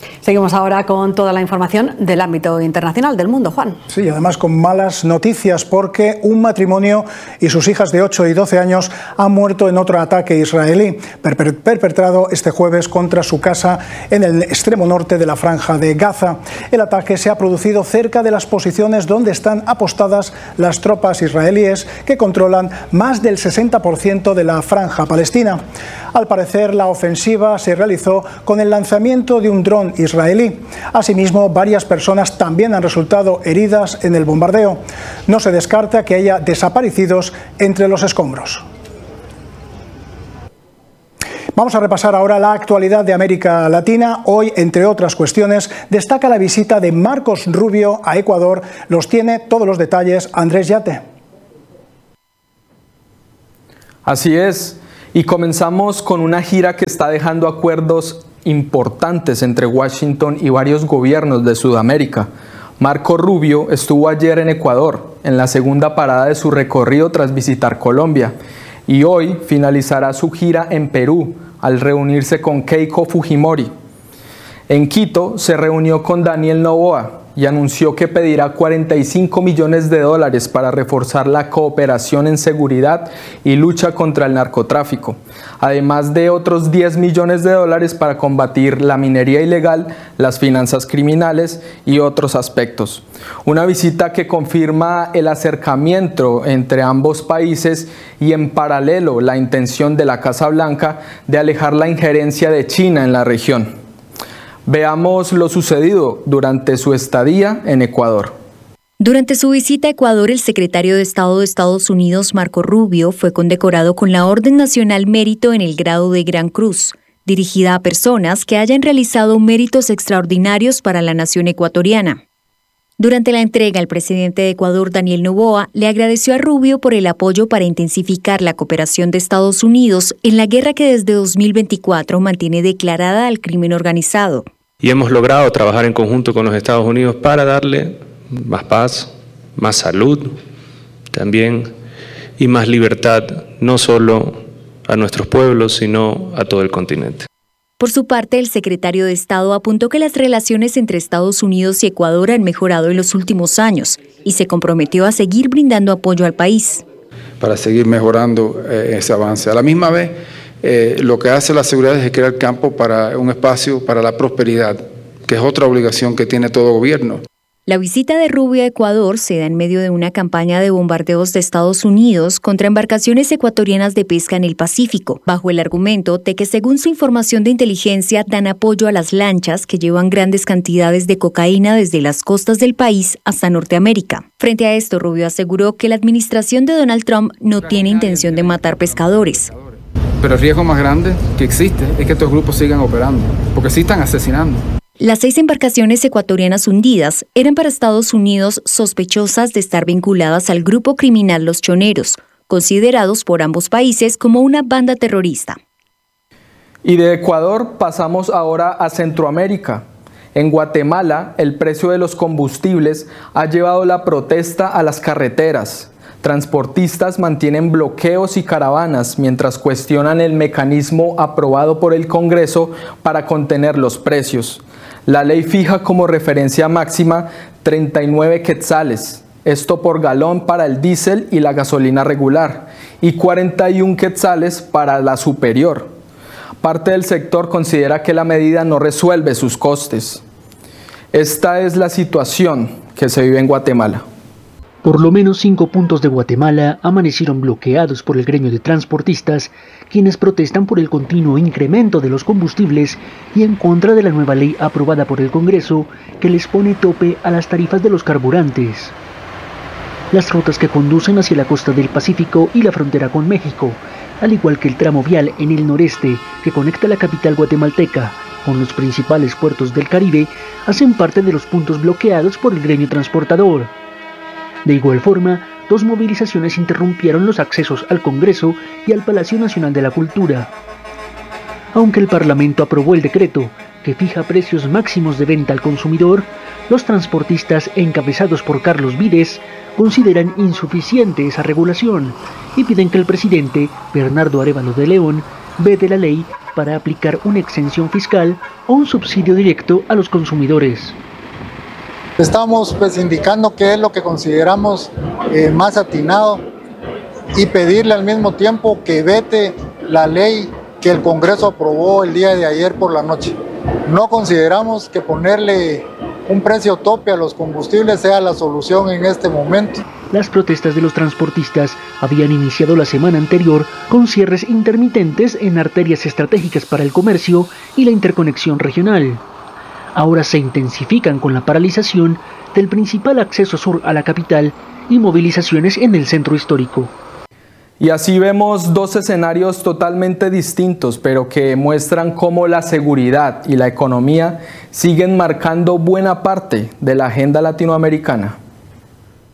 Seguimos ahora con toda la información del ámbito internacional, del mundo, Juan. Sí, además con malas noticias porque un matrimonio y sus hijas de 8 y 12 años han muerto en otro ataque israelí perpetrado este jueves contra su casa en el extremo norte de la franja de Gaza. El ataque se ha producido cerca de las posiciones donde están apostadas las tropas israelíes que controlan más del 60% de la franja palestina. Al parecer, la ofensiva se realizó con el lanzamiento de un dron israelí. Asimismo, varias personas también han resultado heridas en el bombardeo. No se descarta que haya desaparecidos entre los escombros. Vamos a repasar ahora la actualidad de América Latina. Hoy, entre otras cuestiones, destaca la visita de Marcos Rubio a Ecuador. Los tiene todos los detalles Andrés Yate. Así es. Y comenzamos con una gira que está dejando acuerdos importantes entre Washington y varios gobiernos de Sudamérica. Marco Rubio estuvo ayer en Ecuador, en la segunda parada de su recorrido tras visitar Colombia, y hoy finalizará su gira en Perú al reunirse con Keiko Fujimori. En Quito se reunió con Daniel Noboa y anunció que pedirá $45 millones para reforzar la cooperación en seguridad y lucha contra el narcotráfico, además de otros $10 millones para combatir la minería ilegal, las finanzas criminales y otros aspectos. Una visita que confirma el acercamiento entre ambos países y en paralelo la intención de la Casa Blanca de alejar la injerencia de China en la región. Veamos lo sucedido durante su estadía en Ecuador. Durante su visita a Ecuador, el secretario de Estado de Estados Unidos, Marco Rubio, fue condecorado con la Orden Nacional Mérito en el grado de Gran Cruz, dirigida a personas que hayan realizado méritos extraordinarios para la nación ecuatoriana. Durante la entrega, el presidente de Ecuador, Daniel Noboa, le agradeció a Rubio por el apoyo para intensificar la cooperación de Estados Unidos en la guerra que desde 2024 mantiene declarada al crimen organizado. Y hemos logrado trabajar en conjunto con los Estados Unidos para darle más paz, más salud también y más libertad, no solo a nuestros pueblos, sino a todo el continente. Por su parte, el secretario de Estado apuntó que las relaciones entre Estados Unidos y Ecuador han mejorado en los últimos años y se comprometió a seguir brindando apoyo al país. Para seguir mejorando ese avance. A la misma vez, lo que hace la seguridad es crear campo para un espacio para la prosperidad, que es otra obligación que tiene todo gobierno. La visita de Rubio a Ecuador se da en medio de una campaña de bombardeos de Estados Unidos contra embarcaciones ecuatorianas de pesca en el Pacífico, bajo el argumento de que, según su información de inteligencia, dan apoyo a las lanchas que llevan grandes cantidades de cocaína desde las costas del país hasta Norteamérica. Frente a esto, Rubio aseguró que la administración de Donald Trump no tiene intención de matar pescadores. Pero el riesgo más grande que existe es que estos grupos sigan operando, porque sí están asesinando. Las 6 embarcaciones ecuatorianas hundidas eran para Estados Unidos sospechosas de estar vinculadas al grupo criminal Los Choneros, considerados por ambos países como una banda terrorista. Y de Ecuador pasamos ahora a Centroamérica. En Guatemala, el precio de los combustibles ha llevado la protesta a las carreteras. Transportistas mantienen bloqueos y caravanas mientras cuestionan el mecanismo aprobado por el Congreso para contener los precios. La ley fija como referencia máxima 39 quetzales, esto por galón para el diésel y la gasolina regular, y 41 quetzales para la superior. Parte del sector considera que la medida no resuelve sus costes. Esta es la situación que se vive en Guatemala. Por lo menos 5 puntos de Guatemala amanecieron bloqueados por el gremio de transportistas, quienes protestan por el continuo incremento de los combustibles y en contra de la nueva ley aprobada por el Congreso que les pone tope a las tarifas de los carburantes. Las rutas que conducen hacia la costa del Pacífico y la frontera con México, al igual que el tramo vial en el noreste que conecta la capital guatemalteca con los principales puertos del Caribe, hacen parte de los puntos bloqueados por el gremio transportador. De igual forma, 2 movilizaciones interrumpieron los accesos al Congreso y al Palacio Nacional de la Cultura. Aunque el Parlamento aprobó el decreto que fija precios máximos de venta al consumidor, los transportistas encabezados por Carlos Vides consideran insuficiente esa regulación y piden que el presidente, Bernardo Arévalo de León, vete la ley para aplicar una exención fiscal o un subsidio directo a los consumidores. Estamos indicando qué es lo que consideramos más atinado y pedirle al mismo tiempo que vete la ley que el Congreso aprobó el día de ayer por la noche. No consideramos que ponerle un precio tope a los combustibles sea la solución en este momento. Las protestas de los transportistas habían iniciado la semana anterior con cierres intermitentes en arterias estratégicas para el comercio y la interconexión regional. Ahora se intensifican con la paralización del principal acceso sur a la capital y movilizaciones en el centro histórico. Y así vemos dos escenarios totalmente distintos, pero que muestran cómo la seguridad y la economía siguen marcando buena parte de la agenda latinoamericana.